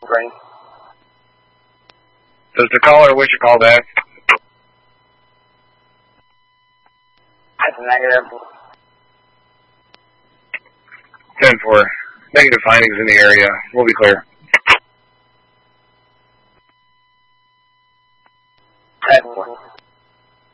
ring. Does the caller wish a call back? That's negative. 10-4. Negative findings in the area. We'll be clear. 10-4.